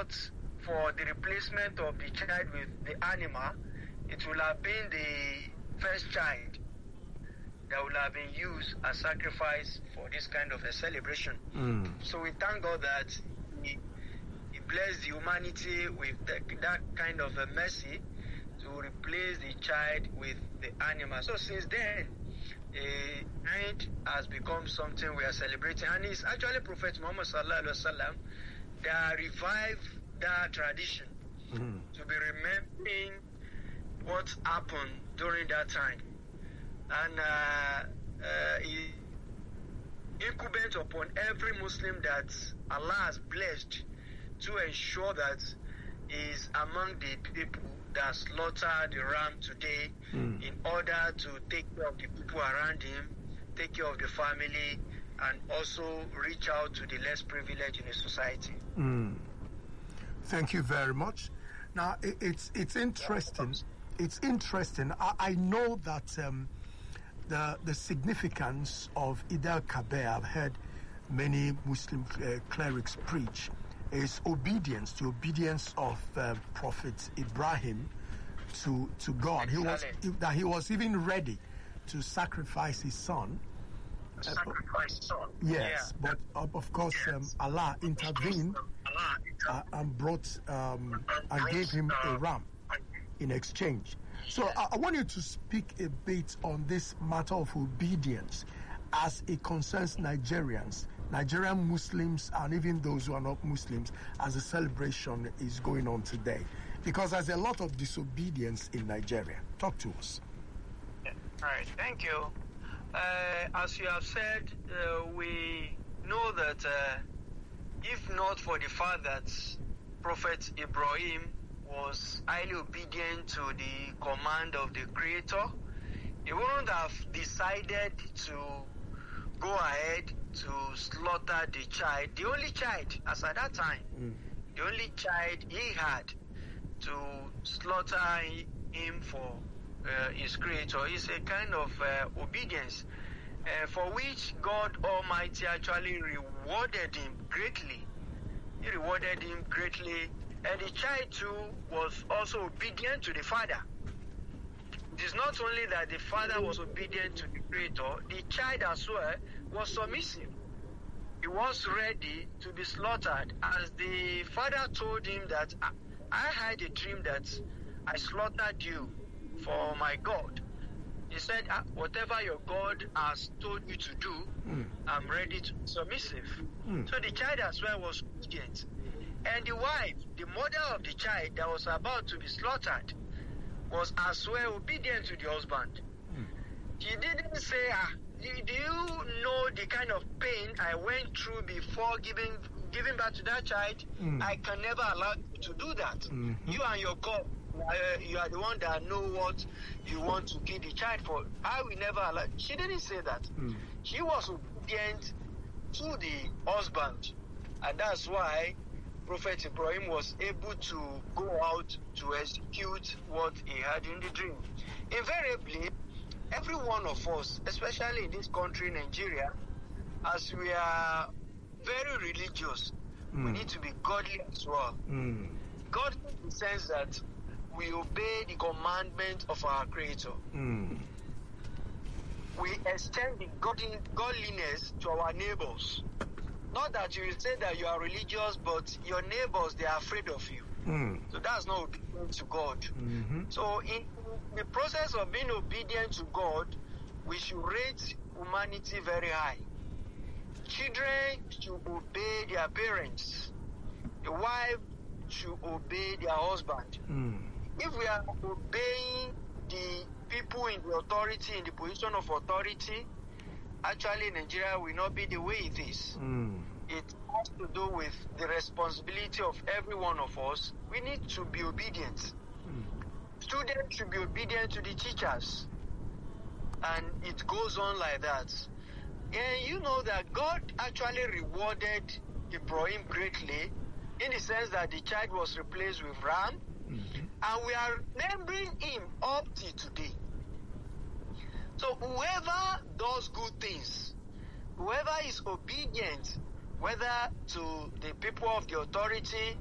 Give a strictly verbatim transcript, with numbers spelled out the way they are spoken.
not for the replacement of the child with the animal, it will have been the first child that will have been used as sacrifice for this kind of a celebration. Mm. So we thank God that He, he blessed humanity with the, that kind of a mercy to replace the child with the animal. So since then, a Eid has become something we are celebrating, and it's actually Prophet Muhammad sallallahu alaihi wasallam that revived that tradition Mm. to be remembering what happened during that time, and uh, uh, he incumbent upon every Muslim that Allah has blessed to ensure that he is among the people that slaughter the ram today Mm. in order to take care of the people around him, take care of the family, and also reach out to the less privileged in the society. Mm. Thank you very much. Now, it, it's it's interesting. It's interesting. I, I know that um, the the significance of Eid al-Kabir, I've heard many Muslim uh, clerics preach, is obedience, the obedience of uh, Prophet Ibrahim to to God. He was that he was even ready to sacrifice his son. Sacrifice son. Yes, but uh, of course um, Allah intervened uh, and brought um, and gave him a ram in exchange. So I, I want you to speak a bit on this matter of obedience as it concerns Nigerians, Nigerian Muslims, and even those who are not Muslims, as the celebration is going on today. Because there's a lot of disobedience in Nigeria. Talk to us. All right, thank you. Uh, as you have said, uh, we know that uh, if not for the fact that Prophet Ibrahim was highly obedient to the command of the Creator, he wouldn't have decided to go ahead to slaughter the child, the only child as at that time, Mm. the only child he had to slaughter him for uh, his Creator. Is a kind of uh, obedience uh, for which God Almighty actually rewarded him greatly. He rewarded him greatly, and the child too was also obedient to the father. It is not only that the father was obedient to the Creator, the child as well was submissive. He was ready to be slaughtered, as the father told him that I, I had a dream that I slaughtered you for my God. He said, ah, whatever your God has told you to do, Mm. I'm ready to be submissive. Mm. So the child as well was obedient. And the wife, the mother of the child that was about to be slaughtered, was as well obedient to the husband. Mm. She didn't say, ah, do do you know the kind of pain I went through before giving giving birth to that child? Mm. I can never allow you to do that. Mhm. You and your God, uh, you are the one that know what you want to kill the child for. I will never allow. She didn't say that. Mm. She was obedient to the husband, and that's why Prophet Ibrahim was able to go out to execute what he had in the dream. Invariably, every one of us, especially in this country, Nigeria, as we are very religious, we Mm. need to be godly as well. Mm. God in the sense that we obey the commandment of our Creator. Mm. We extend the godly- godliness to our neighbors. Not that you will say that you are religious, but your neighbors, they are afraid of you. Mm. So that's not obedience to God. Mhm. So in the process of being obedient to God, we should rate humanity very high. Children should obey their parents. The wife should obey their husband. Mm. If we are obeying the people in the authority, in the position of authority, actually Nigeria will not be the way it is. Mm. It has to do with the responsibility of every one of us. We need to be obedient. Mm. Students should be obedient to the teachers. And it goes on like that. And you know that God actually rewarded Ibrahim greatly, in the sense that the child was replaced with ram. Mhm. And we are remembering him up till today. So whoever does good things, whoever is obedient, whether to the people of the authority